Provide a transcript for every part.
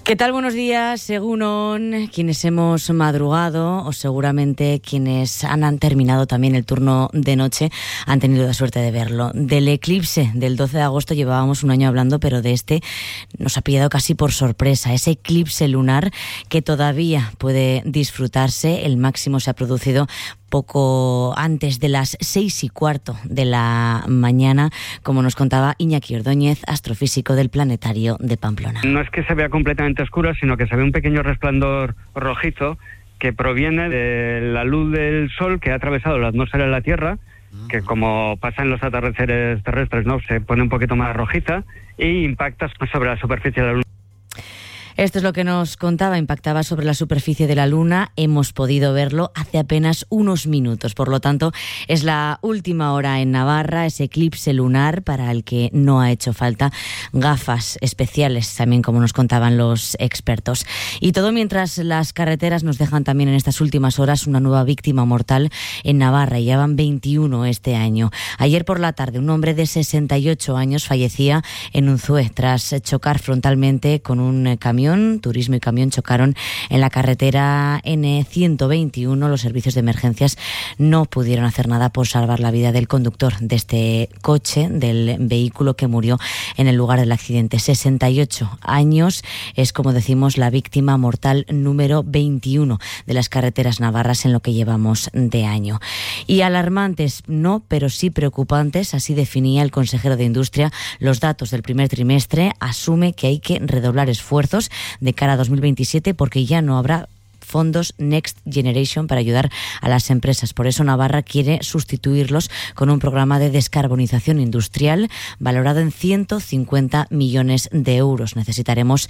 ¿Qué tal? Buenos días, según quienes hemos madrugado o seguramente quienes han terminado también el turno de noche han tenido la suerte de verlo. Del eclipse del 12 de agosto llevábamos un año hablando, pero de este nos ha pillado casi por sorpresa. Ese eclipse lunar que todavía puede disfrutarse, el máximo se ha producido poco antes de las 6:15 de la mañana, como nos contaba Iñaki Ordóñez, astrofísico del Planetario de Pamplona. No es que se vea completamente oscuro, sino que se ve un pequeño resplandor rojizo que proviene de la luz del sol que ha atravesado la atmósfera de la Tierra, que como pasa en los atardeceres terrestres, ¿no?, se pone un poquito más rojiza e impacta sobre la superficie de la Luna. Esto es lo que nos contaba, impactaba sobre la superficie de la Luna. Hemos podido verlo hace apenas unos minutos. Por lo tanto, es la última hora en Navarra, ese eclipse lunar para el que no ha hecho falta gafas especiales, también como nos contaban los expertos. Y todo mientras las carreteras nos dejan también en estas últimas horas una nueva víctima mortal en Navarra. Y ya van 21 este año. Ayer por la tarde, un hombre de 68 años fallecía en Unzué tras chocar frontalmente con un camión. Turismo y camión chocaron en la carretera N121. Los servicios de emergencias no pudieron hacer nada por salvar la vida del conductor de este coche, del vehículo que murió en el lugar del accidente. 68 años es, como decimos, la víctima mortal número 21 de las carreteras navarras en lo que llevamos de año. Y alarmantes no, pero sí preocupantes, así definía el consejero de Industria los datos del primer trimestre. Asume que hay que redoblar esfuerzos de cara a 2027 porque ya no habrá fondos Next Generation para ayudar a las empresas. Por eso Navarra quiere sustituirlos con un programa de descarbonización industrial valorado en 150 millones de euros. Necesitaremos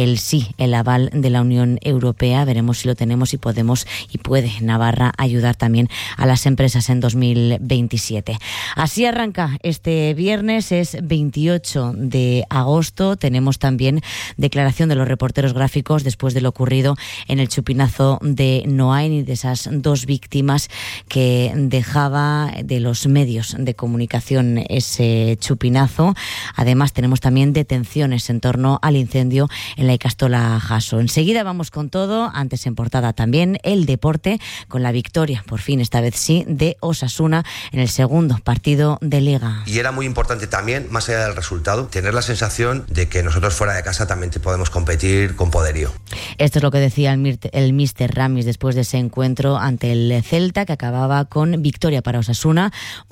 el aval de la Unión Europea. Veremos si lo tenemos y podemos y puede Navarra ayudar también a las empresas en 2027. Así arranca este viernes, es 28 de agosto. Tenemos también declaración de los reporteros gráficos después de lo ocurrido en el Chupinazo de Noain y de esas dos víctimas que dejaba de los medios de comunicación ese chupinazo. Además tenemos también detenciones en torno al incendio en la Ikastola Jaso. Enseguida vamos con todo, antes en portada también el deporte con la victoria, por fin esta vez sí, de Osasuna en el segundo partido de Liga. Y era muy importante también, más allá del resultado, tener la sensación de que nosotros fuera de casa también podemos competir con poderío. Esto es lo que decía el míster Ramis después de ese encuentro ante el Celta, que acababa con victoria para Osasuna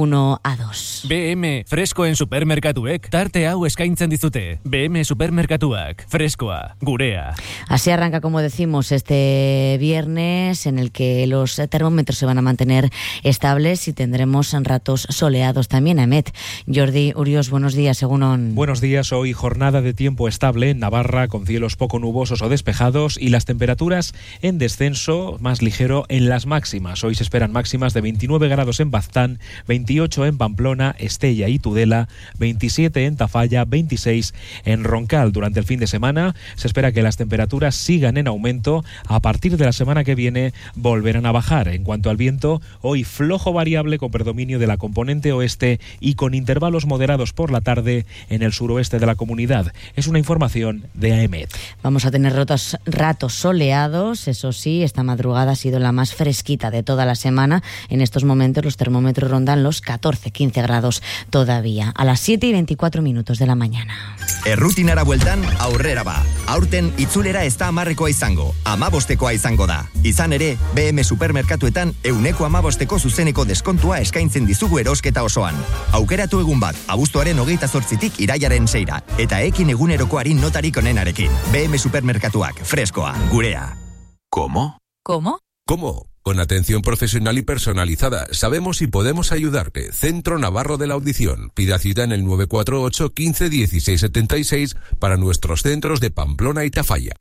1-2. BM freskoen supermerkatuek tarte hau eskaintzen dizute. BM supermerkatuak freskoa gurea. Así arranca, como decimos, este viernes en el que los termómetros se van a mantener estables y tendremos ratos soleados también. Amet, Jordi Urios, buenos días, según Buenos días, hoy jornada de tiempo estable en Navarra con cielos poco nubosos o despejados y las temperaturas en descenso más ligero en las máximas. Hoy se esperan máximas de 29 grados en Baztán, 28 en Pamplona, Estella y Tudela, 27 en Tafalla, 26 en Roncal. Durante el fin de semana se espera que las temperaturas sigan en aumento. A partir de la semana que viene volverán a bajar. En cuanto al viento, hoy flojo variable con predominio de la componente oeste y con intervalos moderados por la tarde en el suroeste de la comunidad. Es una información de AEMET. Vamos a tener ratos soleados. Eso sí, esta madrugada ha sido la más fresquita de toda la semana. En estos momentos los termómetros rondan los 14-15 grados todavía. A las 7:24 de la mañana. Errutinara bueltan aurrera ba. Aurten itzulera ez da 10koa izango, 15koa izango da. Izan ere, BM supermerkatuetan 15% zuzeneko deskontua eskaintzen dizugu erosketa osoan. Aukeratu egun bat, abuztuaren 28tik iraiaren 6ra, eta ekin egunerokoari notarik onenarekin. BM supermerkatuak, freskoa, gurea. ¿Cómo? ¿Cómo? ¿Cómo? Con atención profesional y personalizada. Sabemos y podemos ayudarte. Centro Navarro de la Audición. Pida cita en el 948 15 16 76 para nuestros centros de Pamplona y Tafalla.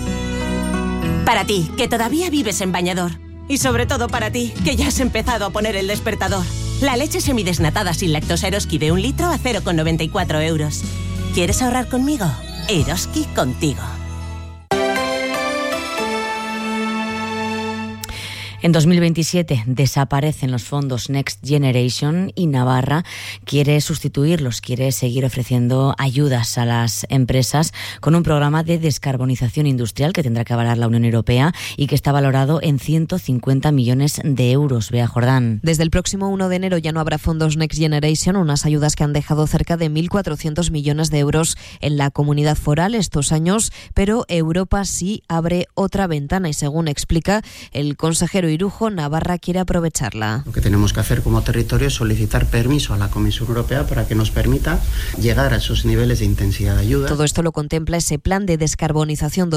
Para ti, que todavía vives en bañador. Y sobre todo para ti, que ya has empezado a poner el despertador. La leche semidesnatada sin lactosa Eroski de 1 litro a 0,94 euros. ¿Quieres ahorrar conmigo? Eroski contigo. En 2027 desaparecen los fondos Next Generation y Navarra quiere sustituirlos, quiere seguir ofreciendo ayudas a las empresas con un programa de descarbonización industrial que tendrá que avalar la Unión Europea y que está valorado en 150 millones de euros. Bea Jordán. Desde el próximo 1 de enero ya no habrá fondos Next Generation, unas ayudas que han dejado cerca de 1.400 millones de euros en la comunidad foral estos años, pero Europa sí abre otra ventana y según explica el consejero Irujo, Navarra quiere aprovecharla. Lo que tenemos que hacer como territorio es solicitar permiso a la Comisión Europea para que nos permita llegar a esos niveles de intensidad de ayuda. Todo esto lo contempla ese plan de descarbonización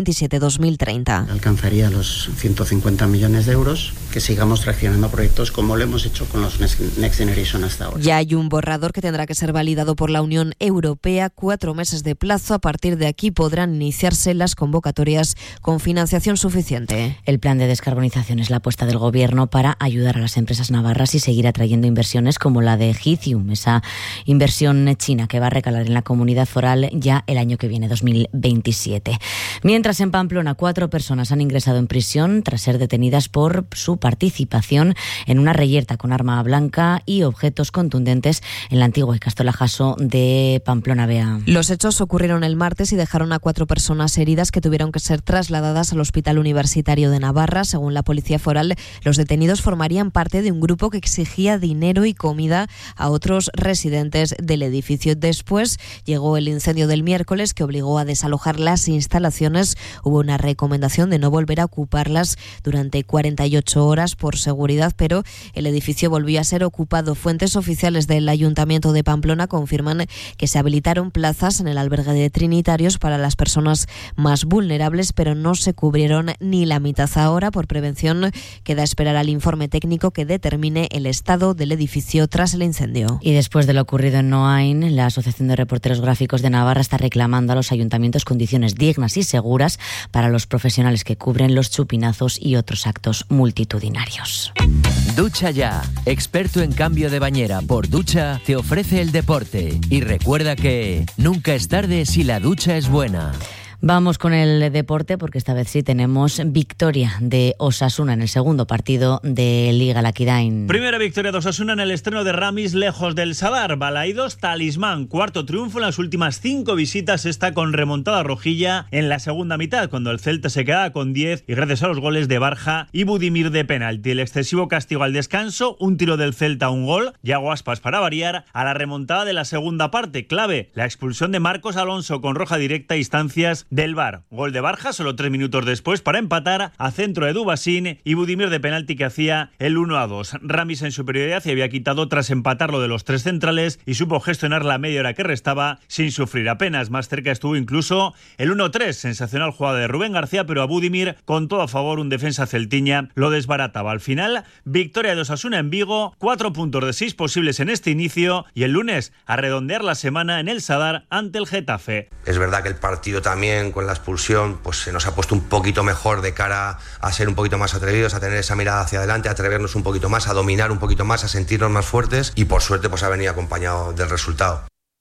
2027-2030. Alcanzaría los 150 millones de euros, que sigamos traccionando proyectos como lo hemos hecho con los Next Generation hasta ahora. Ya hay un borrador que tendrá que ser validado por la Unión Europea, 4 meses de plazo. A partir de aquí podrán iniciarse las convocatorias con financiación suficiente. El plan de descarbonización es la apuesta del Gobierno para ayudar a las empresas navarras y seguir atrayendo inversiones como la de Lithium, esa inversión china que va a recalar en la comunidad foral ya el año que viene, 2027. Mientras en Pamplona 4 personas han ingresado en prisión tras ser detenidas por su participación en una reyerta con arma blanca y objetos contundentes en la antigua Ikastola Jaso de Pamplona. Bea. Los hechos ocurrieron el martes y dejaron a 4 personas heridas que tuvieron que ser trasladadas al Hospital Universitario de Navarra. Según la Policía Foral, los detenidos formarían parte de un grupo que exigía dinero y comida a otros residentes del edificio. Después llegó el incendio del miércoles que obligó a desalojar las instalaciones. Hubo una recomendación de no volver a ocuparlas durante 48 horas por seguridad, pero el edificio volvió a ser ocupado. Fuentes oficiales del Ayuntamiento de Pamplona confirman que se habilitaron plazas en el albergue de Trinitarios para las personas más vulnerables, pero no se cubrieron ni la mitad. Ahora, por prevención, queda esperar al informe técnico que determine el estado del edificio tras el incendio. Y después de lo ocurrido en Noain, la Asociación de Reporteros Gráficos de Navarra está reclamando a los ayuntamientos condiciones dignas y seguras para los profesionales que cubren los chupinazos y otros actos multitudinarios. Ducha Ya, experto en cambio de bañera por ducha, te ofrece el deporte. Y recuerda que nunca es tarde si la ducha es buena. Vamos con el deporte porque esta vez sí tenemos victoria de Osasuna en el segundo partido de Liga Lakidain. Primera victoria de Osasuna en el estreno de Ramis lejos del Sadar. Balaídos talismán, cuarto triunfo en las últimas 5 visitas, está con remontada rojilla en la segunda mitad cuando el Celta se quedaba con 10 y gracias a los goles de Barja y Budimir de penalti. El excesivo castigo al descanso, un tiro del Celta, un gol, Yago Aspas para variar, a la remontada de la segunda parte. Clave, la expulsión de Marcos Alonso con roja directa a instancias del VAR. Gol de Barja solo 3 minutos después para empatar a centro de Dubasín y Budimir de penalti que hacía el 1-2. Ramis en superioridad y había quitado tras empatarlo de los 3 centrales y supo gestionar la media hora que restaba sin sufrir apenas. Más cerca estuvo incluso el 1-3. Sensacional jugada de Rubén García, pero a Budimir con todo a favor un defensa celtiña lo desbarataba. Al final, victoria de Osasuna en Vigo, 4 puntos de 6 posibles en este inicio y el lunes a redondear la semana en el Sadar ante el Getafe. Es verdad que el partido también con la expulsión pues se nos ha puesto un poquito mejor de cara a ser un poquito más atrevidos, a tener esa mirada hacia adelante, a atrevernos un poquito más, a dominar un poquito más, a sentirnos más fuertes y por suerte pues ha venido acompañado del resultado.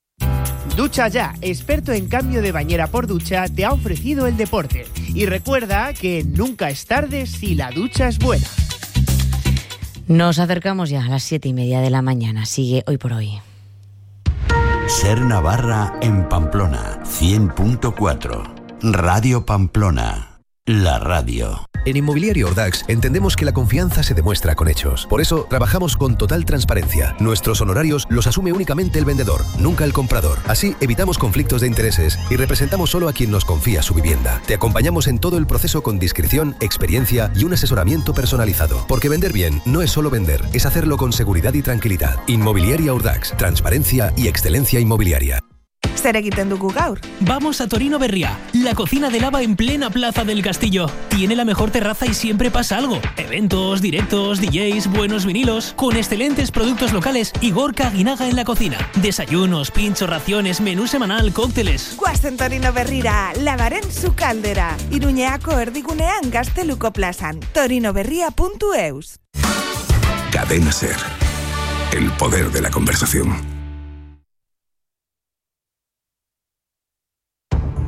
Ducha Ya, experto en cambio de bañera por ducha, te ha ofrecido el deporte. Y recuerda que nunca es tarde si la ducha es buena. Nos acercamos ya a las 7:30 de la mañana. Sigue Hoy por Hoy. Ser Navarra en Pamplona, 100.4. Radio Pamplona, la radio. En Inmobiliaria Ordax entendemos que la confianza se demuestra con hechos. Por eso trabajamos con total transparencia. Nuestros honorarios los asume únicamente el vendedor, nunca el comprador. Así evitamos conflictos de intereses y representamos solo a quien nos confía su vivienda. Te acompañamos en todo el proceso con discreción, experiencia y un asesoramiento personalizado. Porque vender bien no es solo vender, es hacerlo con seguridad y tranquilidad. Inmobiliaria Ordax, transparencia y excelencia inmobiliaria. Zer egiten dugu gaur? Vamos a Torino Berria, la cocina de lava en plena Plaza del Castillo. Tiene la mejor terraza y siempre pasa algo. Eventos, directos, DJs, buenos vinilos, con excelentes productos locales y Gorka Guinaga en la cocina. Desayunos, pinchos, raciones, menú semanal, cócteles. Guazen Torino Berrira, lavaren su caldera. Iruñeako erdigunean Gazteluko plazan. torinoberria.eus. Cadena Ser. El poder de la conversación.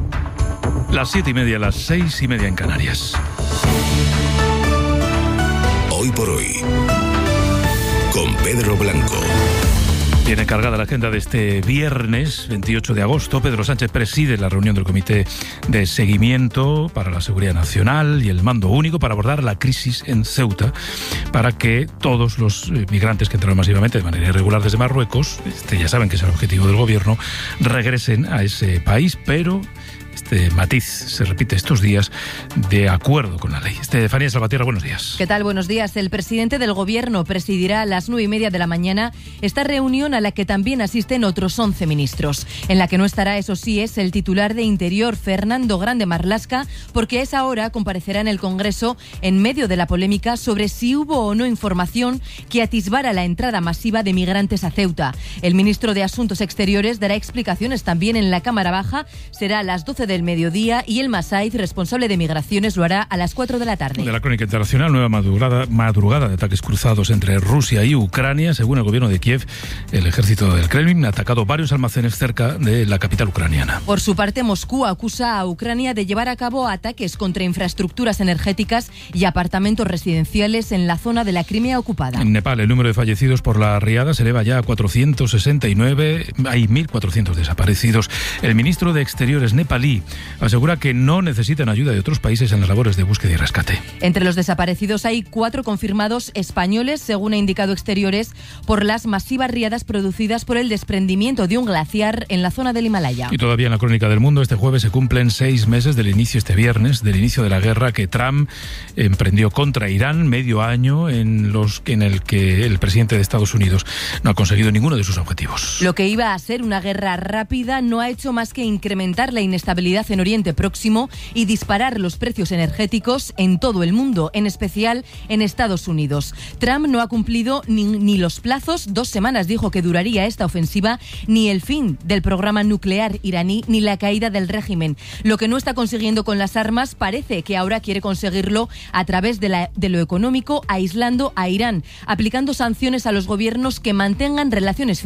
Las 7:30, las 6:30 en Canarias. Hoy por Hoy, con Pedro Blanco. Tiene cargada la agenda de este viernes 28 de agosto. Pedro Sánchez preside la reunión del Comité de Seguimiento para la Seguridad Nacional y el Mando Único para abordar la crisis en Ceuta, para que todos los migrantes que entraron masivamente de manera irregular desde Marruecos, ya saben que es el objetivo del gobierno, regresen a ese país, pero este matiz se repite estos días de acuerdo con la ley. Estefanía Salvatierra, buenos días. ¿Qué tal? Buenos días. El presidente del Gobierno presidirá a las 9:30 de la mañana esta reunión a la que también asisten otros 11 ministros. En la que no estará, eso sí, es el titular de Interior, Fernando Grande Marlaska, porque a esa hora comparecerá en el Congreso en medio de la polémica sobre si hubo o no información que atisbara la entrada masiva de migrantes a Ceuta. El ministro de Asuntos Exteriores dará explicaciones también en la Cámara Baja. Será a las 12 del mediodía y el Masaiz, responsable de migraciones, lo hará a las 4 de la tarde. De la crónica internacional, nueva madrugada de ataques cruzados entre Rusia y Ucrania. Según el gobierno de Kiev, el ejército del Kremlin ha atacado varios almacenes cerca de la capital ucraniana. Por su parte, Moscú acusa a Ucrania de llevar a cabo ataques contra infraestructuras energéticas y apartamentos residenciales en la zona de la Crimea ocupada. En Nepal, el número de fallecidos por la riada se eleva ya a 469. Hay 1.400 desaparecidos. El ministro de Exteriores nepalí asegura que no necesitan ayuda de otros países en las labores de búsqueda y rescate. Entre los desaparecidos hay 4 confirmados españoles, según ha indicado Exteriores, por las masivas riadas producidas por el desprendimiento de un glaciar en la zona del Himalaya. Y todavía en la crónica del mundo, este jueves se cumplen 6 meses del inicio, este viernes, del inicio de la guerra que Trump emprendió contra Irán, medio año en el que el presidente de Estados Unidos no ha conseguido ninguno de sus objetivos. Lo que iba a ser una guerra rápida no ha hecho más que incrementar la inestabilidad en Oriente Próximo y disparar los precios energéticos en todo el mundo, en especial en Estados Unidos. Trump no ha cumplido ni los plazos, 2 semanas dijo que duraría esta ofensiva, ni el fin del programa nuclear iraní, ni la caída del régimen. Lo que no está consiguiendo con las armas parece que ahora quiere conseguirlo a través de lo económico, aislando a Irán, aplicando sanciones a los gobiernos que mantengan relaciones